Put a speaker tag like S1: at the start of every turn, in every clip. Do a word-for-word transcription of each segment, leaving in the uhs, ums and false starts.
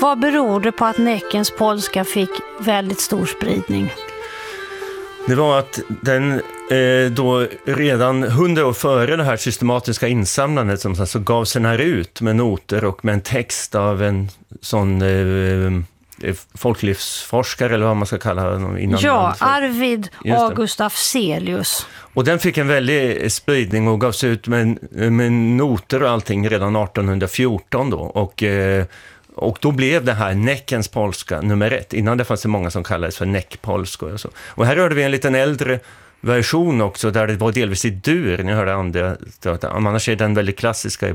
S1: Vad beror det på att Näckens polska fick väldigt stor spridning?
S2: Det var att den eh, då redan hundra år före det här systematiska insamlandet som så gavs den här ut med noter och med en text av en sån eh, folklivsforskare eller vad man ska kalla det innan.
S1: Ja, Arvid August Afzelius.
S2: Och den fick en väldig spridning och gavs ut med, med noter och allting redan arton fjorton då. Och, eh, och då blev det här Näckens polska nummer ett. Innan det fanns det många som kallades för Näckpolska och så. Och här hörde vi en liten äldre version också där det var delvis i dur. Ni hörde andra. Annars är den väldigt klassiska.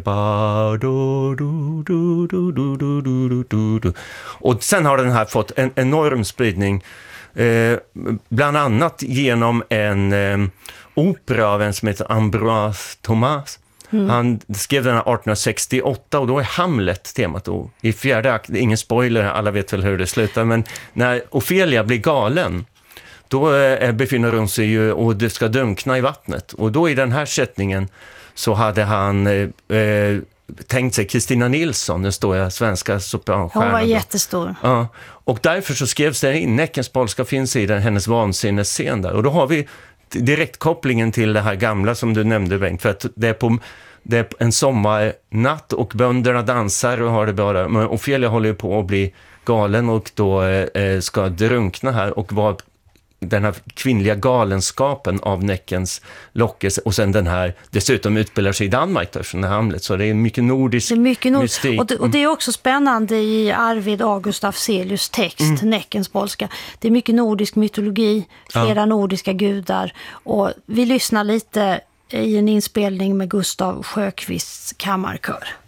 S2: Och sen har den här fått en enorm spridning. Eh, bland annat genom en eh, opera av en som heter Ambroise Thomas. Mm. Han skrev den här arton sextioåtta och då är Hamlet temat då. I fjärde akt, ingen spoiler, alla vet väl hur det slutar, men när Ofelia blir galen då eh, befinner hon sig ju och det ska dunkna i vattnet. Och då i den här sättningen så hade han eh, tänkt sig Kristina Nilsson, den stora svenska sopranstjärnan.
S1: Hon var jättestor.
S2: Ja, och därför så skrevs det in, Näckens polska finns i den, hennes vansinnesscen där. Och då har vi direktkopplingen till det här gamla som du nämnde, Bengt, för att det är på det är en sommarnatt och bönderna dansar och har det bara. Men Ofelia håller ju på att bli galen och då eh, ska drunkna här och vara den här kvinnliga galenskapen av Näckens lockelse och sen den här dessutom utspelar sig i Danmark där, från Hamlet, så det är mycket nordisk
S1: det är mycket nord-
S2: mystik.
S1: Och det, och det är också spännande i Arvid August Afzelius text, mm. Näckens polska. Det är mycket nordisk mytologi, flera ja. nordiska gudar, och vi lyssnar lite i en inspelning med Gustav Sjöqvists kammarkör.